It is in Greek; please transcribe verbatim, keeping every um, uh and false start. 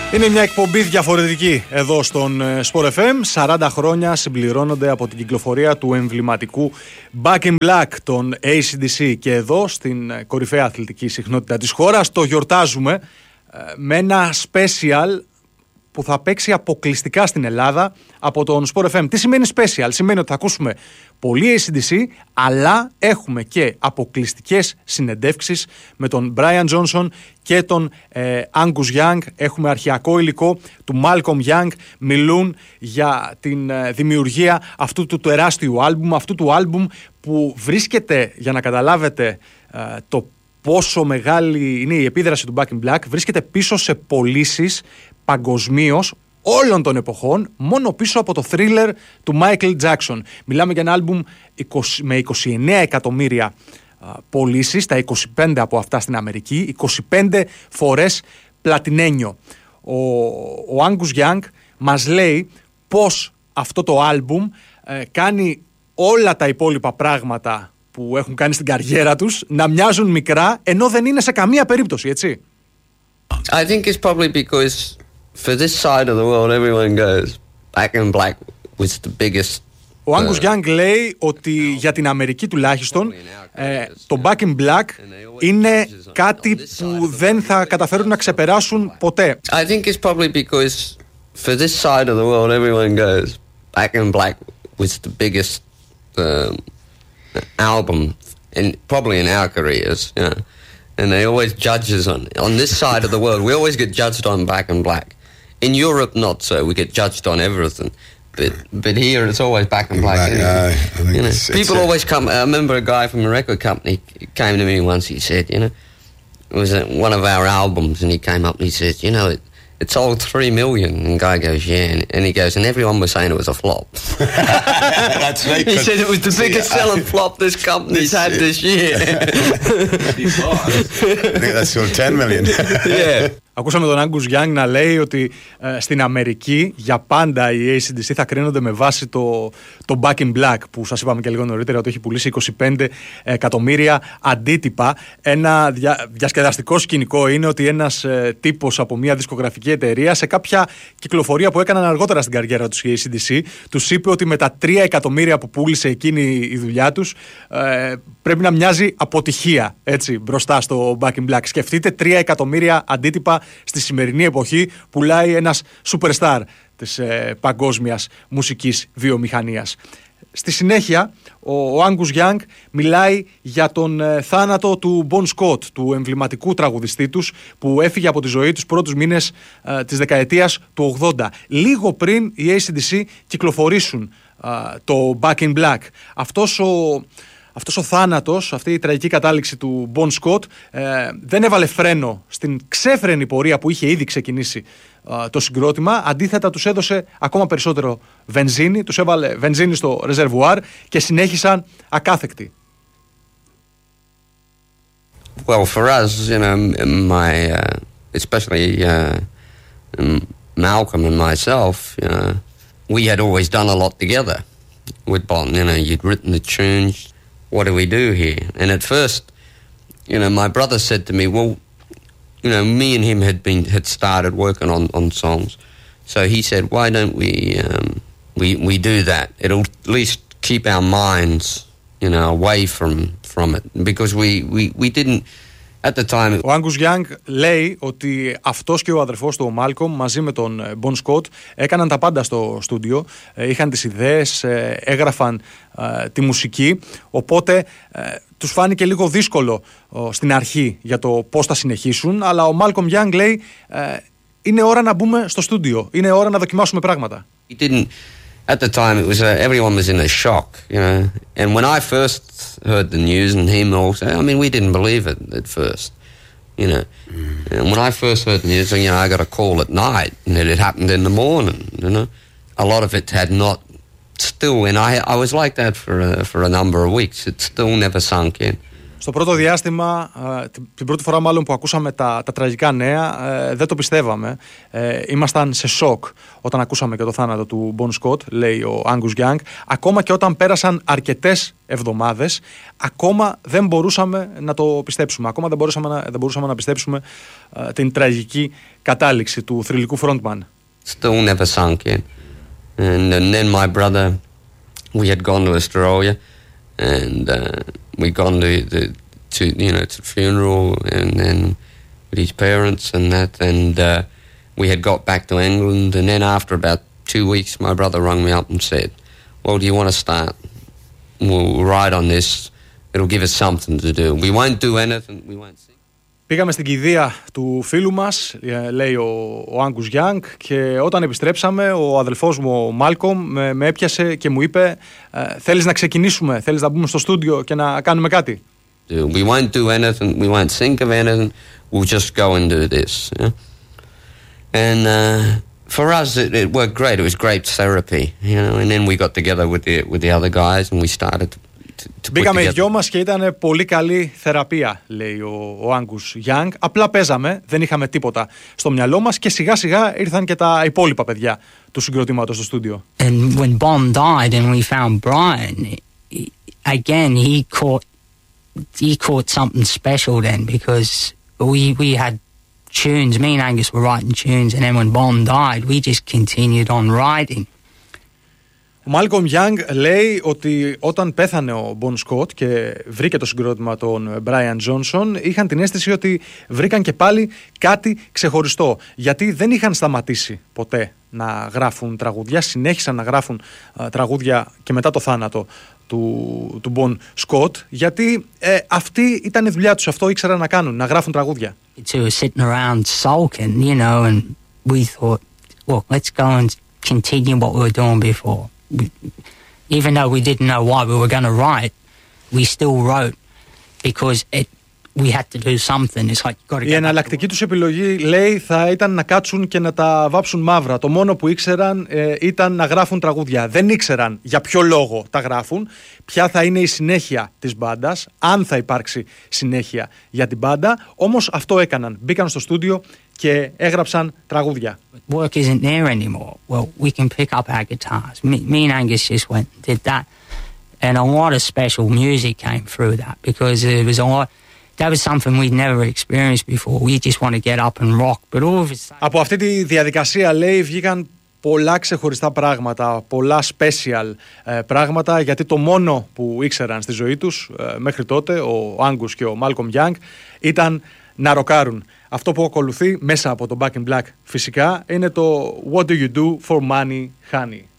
Είναι μια εκπομπή διαφορετική εδώ στον Sport εφ εμ. σαράντα χρόνια συμπληρώνονται από την κυκλοφορία του εμβληματικού Back in Black των έι σι ντι σι και εδώ στην κορυφαία αθλητική συχνότητα της χώρας το γιορτάζουμε με ένα special που θα παίξει αποκλειστικά στην Ελλάδα από τον Sport εφ εμ. Τι σημαίνει special? Σημαίνει ότι θα ακούσουμε πολύ έι σι ντι σι, αλλά έχουμε και αποκλειστικές συνεντεύξεις με τον Brian Johnson και τον ε, Angus Young. Έχουμε αρχαιακό υλικό του Malcolm Young. Μιλούν για την ε, δημιουργία αυτού του τεράστιου άλμπουμ, αυτού του άλμπουμ που βρίσκεται, για να καταλάβετε ε, το πόσο μεγάλη είναι η επίδραση του Back in Black, βρίσκεται πίσω σε πωλήσεις παγκοσμίως όλων των εποχών, μόνο πίσω από το Thriller του Michael Jackson. Μιλάμε για ένα άλμπουμ με είκοσι εννέα εκατομμύρια πωλήσεις, τα είκοσι πέντε από αυτά στην Αμερική, είκοσι πέντε φορές πλατινένιο. Ο, ο Angus Young μας λέει πως αυτό το άλμπουμ ε, κάνει όλα τα υπόλοιπα πράγματα που έχουν κάνει στην καριέρα τους να μοιάζουν μικρά, ενώ δεν είναι σε καμία περίπτωση, έτσι. I think it's probably because for this side of the world everyone goes Back in Black was the biggest. Ο Angus Young λέει ότι για την Αμερική τουλάχιστον ε, το Back in Black είναι κάτι που δεν θα καταφέρουν να ξεπεράσουν ποτέ. I think it's probably because for this side of the world everyone goes Back in Black was the biggest uh, album and probably in our careers, you know. And they always judge us on on this side of the world. We always get judged on Back in Black. In Europe, not so. We get judged on everything. But but here, it's always Back in Black. Black Anyway. I think You know, it's, people it's always come. I remember a guy from a record company came to me once. He said, you know, it was one of our albums, and he came up and he said, you know, it, it sold three million. And the guy goes, yeah, and, and he goes, and everyone was saying it was a flop. That's right. He said it was the biggest selling flop this company's had this year. I think that's sold ten million. Yeah. Ακούσαμε τον Angus Young να λέει ότι ε, στην Αμερική για πάντα οι έι σι ντι σι θα κρίνονται με βάση το, το Back in Black, που σας είπαμε και λίγο νωρίτερα ότι έχει πουλήσει είκοσι πέντε εκατομμύρια αντίτυπα. Ένα δια, διασκεδαστικό σκηνικό είναι ότι ένας ε, τύπος από μια δισκογραφική εταιρεία σε κάποια κυκλοφορία που έκαναν αργότερα στην καριέρα τους οι έι σι ντι σι τους είπε ότι με τα τρία εκατομμύρια που πούλησε εκείνη η δουλειά τους ε, πρέπει να μοιάζει αποτυχία, έτσι, μπροστά στο Back in Black. Σκεφτείτε τρία εκατομμύρια αντίτυπα στη σημερινή εποχή πουλάει ένας superstar της ε, παγκόσμιας μουσικής βιομηχανίας. Στη συνέχεια ο, ο Angus Young μιλάει για τον ε, θάνατο του Bon Scott, του εμβληματικού τραγουδιστή τους, που έφυγε από τη ζωή τους πρώτους μήνες ε, της δεκαετίας του ογδόντα, λίγο πριν οι έι σι ντι σι κυκλοφορήσουν ε, το Back in Black. Αυτός ο Αυτός ο θάνατος, αυτή η τραγική κατάληξη του Bon Scott ε, δεν έβαλε φρένο στην ξέφρενη πορεία που είχε ήδη ξεκινήσει ε, το συγκρότημα. Αντίθετα τους έδωσε ακόμα περισσότερο βενζίνη, τους έβαλε βενζίνη στο ρεζερβουάρ και συνέχισαν ακάθεκτοι. Well, for us, you know, my, uh, especially uh, Malcolm and myself, you know, we had always done a lot together with Bon. You know, you'd written the tunes. What do we do here? And at first, you know, my brother said to me, well, you know, me and him had been had started working on, on songs. So he said, why don't we um, we we do that? It'll at least keep our minds, you know, away from from it, because we we we didn't. At the time... Ο Angus Young λέει ότι αυτός και ο αδερφός του, ο Malcolm, μαζί με τον Bon Scott, έκαναν τα πάντα στο στούντιο, είχαν τις ιδέες, έγραφαν ε, τη μουσική, οπότε ε, τους φάνηκε λίγο δύσκολο ε, στην αρχή για το πώς θα συνεχίσουν, αλλά ο Malcolm Young λέει ε, είναι ώρα να μπούμε στο στούντιο, είναι ώρα να δοκιμάσουμε πράγματα. He didn't... At the time, it was uh, everyone was in a shock, you know. And when I first heard the news, and him also, I mean, we didn't believe it at first, you know. Mm. And when I first heard the news, you know, I got a call at night, and it had happened in the morning, you know. A lot of it had not still, and I I was like that for a, for a number of weeks. It still never sunk in. Στο πρώτο διάστημα, την πρώτη φορά μάλλον που ακούσαμε τα, τα τραγικά νέα, δεν το πιστεύαμε. Ήμασταν σε σοκ όταν ακούσαμε και το θάνατο του Bon Scott, λέει ο Angus Young. Ακόμα και όταν πέρασαν αρκετές εβδομάδες, ακόμα δεν μπορούσαμε να το πιστέψουμε. Ακόμα δεν μπορούσαμε να, δεν μπορούσαμε να πιστέψουμε την τραγική κατάληξη του θρυλικού frontman. Still never sunk in. And, and then my brother, we had gone to Australia, and uh, we'd gone to the to you know to the funeral, and then with his parents and that, and uh, we had got back to England, and then after about two weeks, my brother rang me up and said, "Well, do you want to start? We'll ride on this. It'll give us something to do. We won't do anything. We won't sing." Πήγαμε στην κηδεία του φίλου μας, λέει ο, ο Angus Young, και όταν επιστρέψαμε ο αδελφός μου ο Malcolm με, με έπιασε και μου είπε θέλεις να ξεκινήσουμε, θέλεις να μπούμε στο στούντιο και να κάνουμε κάτι. We won't do anything, we won't think of anything, we'll just go and do this. Yeah? And uh, for us it, it worked great, it was great therapy, you know, and then we got together with the, with the other guys and we started to Μπήκαμε οι δυο μας και ήταν πολύ καλή θεραπεία, λέει ο, ο Angus Young. Απλά παίζαμε, δεν είχαμε τίποτα στο μυαλό μας και σιγά σιγά ήρθαν και τα υπόλοιπα παιδιά του συγκροτήματος στο στούντιο. And when Bon died and we found Brian, again he caught he caught something special then, because we we had tunes, me and Angus were writing tunes, and then when Bon died we just continued on writing. Ο Malcolm Young λέει ότι όταν πέθανε ο Bon Scott και βρήκε το συγκρότημα των Brian Johnson, είχαν την αίσθηση ότι βρήκαν και πάλι κάτι ξεχωριστό, γιατί δεν είχαν σταματήσει ποτέ να γράφουν τραγούδια, συνέχισαν να γράφουν α, τραγούδια και μετά το θάνατο του, του Bon Scott, γιατί ε, αυτή ήταν η δουλειά τους, αυτό ήξεραν να κάνουν, να γράφουν τραγούδια. Two were sitting around sulking, you know, and we thought, well, let's go and continue what we were doing before. We, even though we didn't know why we were going to write, we still wrote because it, we had to do something. It's like, got to Η εναλλακτική τους επιλογή, λέει, θα ήταν να κάτσουν και να τα βάψουν μαύρα. Το μόνο που ήξεραν ε, ήταν να γράφουν τραγούδια. Δεν ήξεραν για ποιο λόγο τα γράφουν, ποια θα είναι η συνέχεια της μπάντας, αν θα υπάρξει συνέχεια για την μπάντα. Όμως αυτό έκαναν. Μπήκαν στο στούντιο και έγραψαν τραγούδια. Work isn't there anymore. Well, we can pick up our guitars. Me, me and Angus just went and did that. And a lot of special music came through that, because it was a lot. That was something we'd never experienced before. We just want to get up and rock. But all of a sudden... Από αυτή τη διαδικασία, λέει, βγήκαν πολλά ξεχωριστά πράγματα, πολλά special ε, πράγματα, γιατί το μόνο που ήξεραν στη ζωή τους ε, μέχρι τότε, ο Angus και ο Malcolm Young, ήταν να ροκάρουν. Αυτό που ακολουθεί μέσα από το Back in Black φυσικά είναι το What do you do for money, honey?